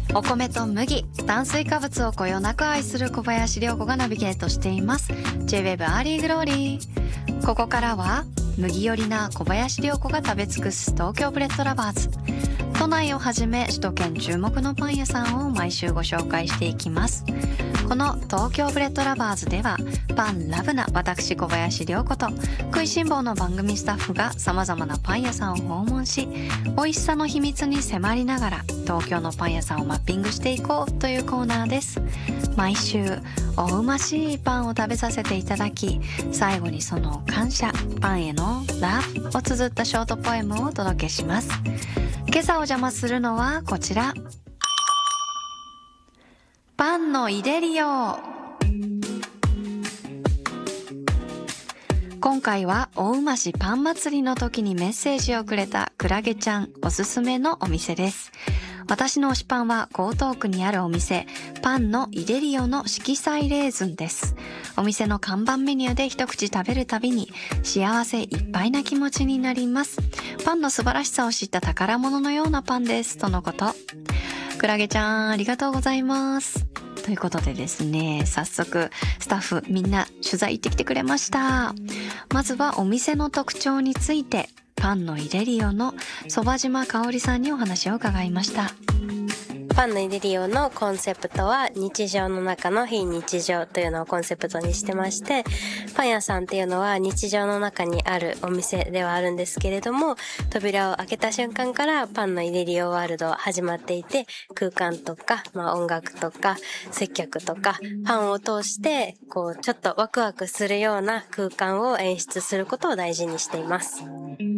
お米と麦、炭水化物をこよなく愛する小林涼子がナビゲートしています。 J-WAVE アーリーグローリー。ここからは麦寄りな小林涼子が食べ尽くす東京ブレッドラバーズ。都内をはじめ首都圏注目のパン屋さんを毎週ご紹介していきます。この東京ブレッドラバーズでは、パンラブな私小林涼子と食いしん坊の番組スタッフが様々なパン屋さんを訪問し、美味しさの秘密に迫りながら東京のパン屋さんをマッピングしていこうというコーナーです。毎週おうましいパンを食べさせていただき、最後にその感謝、パンへのラブを綴ったショートポエムをお届けします。今朝お邪魔するのはこちら、パンのイデリオ。今回は大馬市パン祭りの時にメッセージをくれたクラゲちゃんおすすめのお店です。私の推しパンは江東区にあるお店、パンのイデリオの色彩レーズンです。お店の看板メニューで一口食べるたびに幸せいっぱいな気持ちになります。パンの素晴らしさを知った宝物のようなパンですとのこと。クラゲちゃんありがとうございます。ということでですね、早速スタッフみんな取材行ってきてくれました。まずはお店の特徴について、パンのイデリオのそば島香織さんにお話を伺いました。 パンのイデリオのコンセプトは日常の中の非日常というのをコンセプトにしてまして、パン屋さんっていうのは日常の中にあるお店ではあるんですけれども、扉を開けた瞬間からパンのイデリオワールドは始まっていて、空間とか、音楽とか接客とかパンを通してこうちょっとワクワクするような空間を演出することを大事にしています。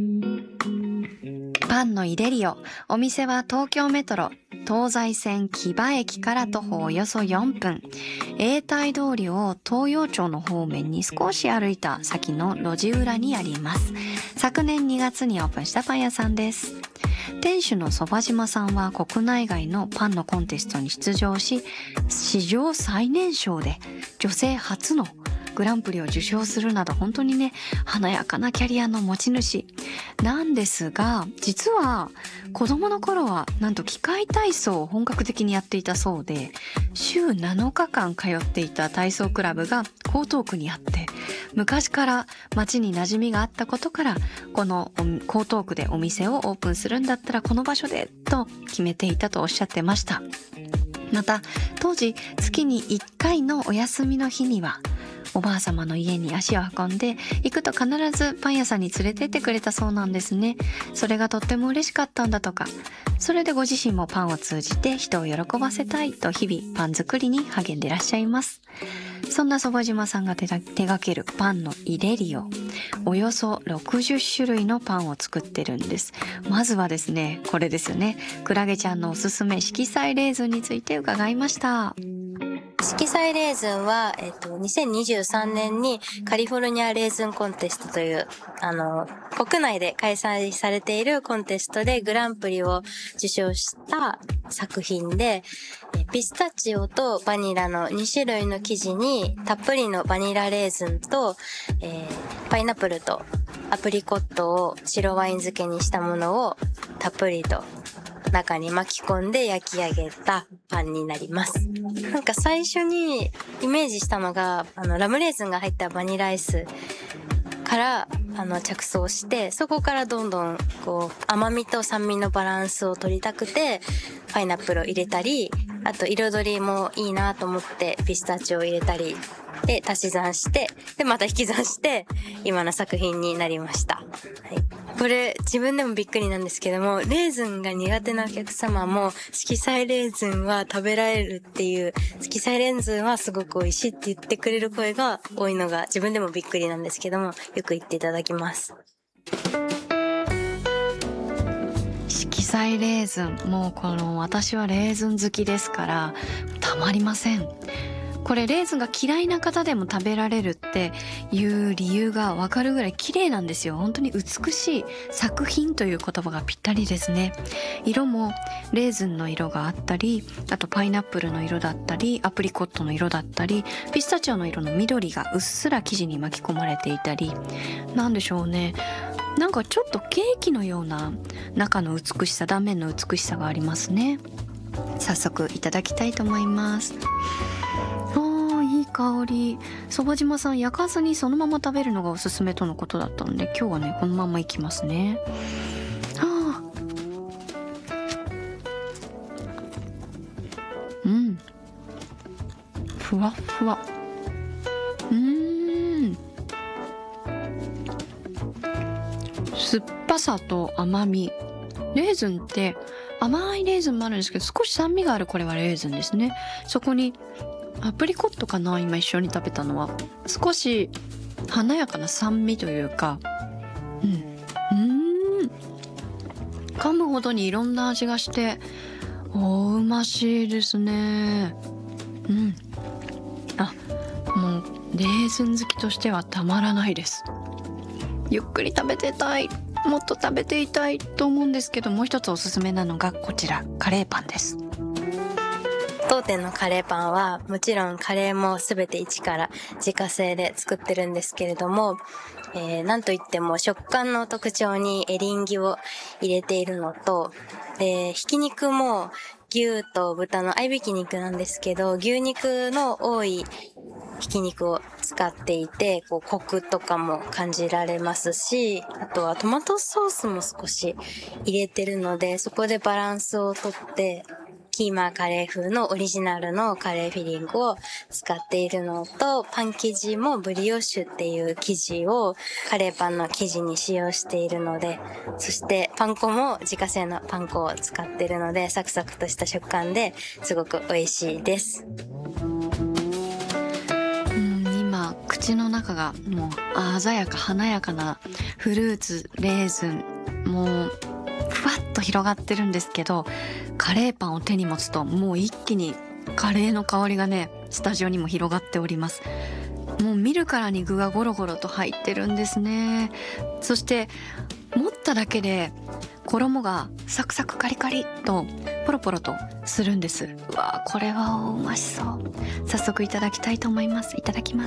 パンのイデリオ、お店は東京メトロ東西線木場駅から徒歩およそ4分、永代通りを東陽町の方面に少し歩いた先の路地裏にあります。昨年2月にオープンしたパン屋さんです。店主のそば島さんは国内外のパンのコンテストに出場し、史上最年少で女性初のグランプリを受賞するなど、本当にね、華やかなキャリアの持ち主なんですが、実は子供の頃はなんと器械体操を本格的にやっていたそうで、週7日間通っていた体操クラブが江東区にあって、昔から街に馴染みがあったことから、この江東区でお店をオープンするんだったらこの場所でと決めていたとおっしゃってました。また当時月に1回のお休みの日にはおばあ様の家に足を運んで、行くと必ずパン屋さんに連れてってくれたそうなんですね。それがとっても嬉しかったんだとか。それでご自身もパンを通じて人を喜ばせたいと日々パン作りに励んでいらっしゃいます。そんなそば島さんが手掛けるパンのイデリオ、およそ60種類のパンを作ってるんです。まずはですね、これですよね、クラゲちゃんのおすすめ色彩レーズンについて伺いました。 色彩レーズンは、2023年にカリフォルニアレーズンコンテストという、国内で開催されているコンテストでグランプリを受賞した作品で、ピスタチオとバニラの2種類の生地にたっぷりのバニラレーズンと、パイナップルとアプリコットを白ワイン漬けにしたものをたっぷりと中に巻き込んで焼き上げたパンになります。なんか最初にイメージしたのが、ラムレーズンが入ったバニラアイスから着想して、そこからどんどんこう甘みと酸味のバランスを取りたくてパイナップルを入れたり、あと彩りもいいなと思ってピスタチオを入れたりで足し算して、でまた引き算して今の作品になりました。はい、これ自分でもびっくりなんですけども、レーズンが苦手なお客様も色彩レーズンは食べられるっていう、色彩レーズンはすごく美味しいって言ってくれる声が多いのが自分でもびっくりなんですけども、よく言っていただきます。 色彩レーズン、もう私はレーズン好きですからたまりません。これレーズンが嫌いな方でも食べられるっていう理由がわかるぐらい綺麗なんですよ。本当に美しい作品という言葉がぴったりですね。色もレーズンの色があったり、あとパイナップルの色だったり、アプリコットの色だったり、ピスタチオの色の緑がうっすら生地に巻き込まれていたり、なんでしょうね、ちょっとケーキのような中の美しさ、断面の美しさがありますね。 早速いただきたいと思います。いい香り。そば島さん、焼かずにそのまま食べるのがおすすめとのことだったので、今日はねこのままいきますね。ふわっふわ。酸っぱさと甘み。レーズンって甘いレーズンもあるんですけど、少し酸味がある、これはレーズンですね。そこにアプリコットかな、今一緒に食べたのは。少し華やかな酸味というか、噛むほどにいろんな味がしてうましいですね。もうレーズン好きとしてはたまらないです。ゆっくり食べてたい、もっと食べていたいと思うんですけど、もう一つおすすめなのがこちら、カレーパンです。 当店のカレーパンはもちろんカレーもすべて一から自家製で作ってるんですけれども、なんといっても食感の特徴にエリンギを入れているのと、ひき肉も牛と豚の合いびき肉なんですけど、牛肉の多いひき肉を使っていて、コクとかも感じられますし、あとはトマトソースも少し入れてるので、そこでバランスをとってキーマカレー風のオリジナルのカレーフィリングを使っているのと、パン生地もブリオッシュっていう生地をカレーパンの生地に使用しているので、そしてパン粉も自家製のパン粉を使っているので、サクサクとした食感ですごく美味しいです。 今口の中がもう鮮やか華やかなフルーツ、レーズン、もうふわっと広がってるんですけど、カレーパンを手に持つともう一気にカレーの香りがね、スタジオにも広がっております。もう見るからに具がゴロゴロと入ってるんですね。そして持っただけで衣がサクサクカリカリとポロポロとするんです。うわー、これはうましそう。早速いただきたいと思います。いただきます。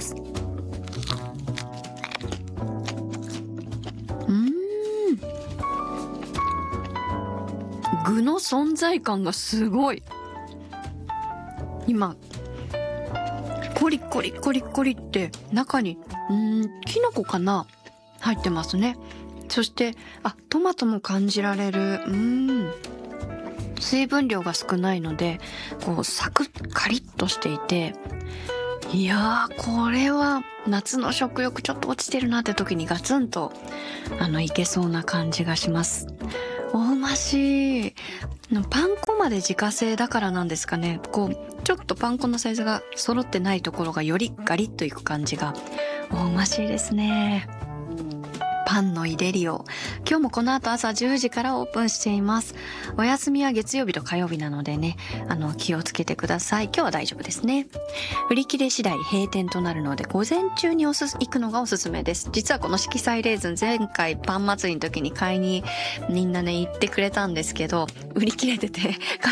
具の存在感がすごい。今コリコリコリコリって中にキノコかな、入ってますね。そしてトマトも感じられる。水分量が少ないのでサクッカリッとしていて、いやー、これは夏の食欲ちょっと落ちてるなって時にガツンといけそうな感じがします。おうましい。パン粉まで自家製だからなんですかね、ちょっとパン粉のサイズが揃ってないところがよりガリッといく感じがおうましいですね。パンのイデリオ、今日もこの後朝10時からオープンしています。お休みは月曜日と火曜日なのでね、気をつけてください。今日は大丈夫ですね。売り切れ次第閉店となるので、午前中に行くのがおすすめです。実はこの色彩レーズン、前回パン祭りの時に買いにみんなね行ってくれたんですけど、売り切れてて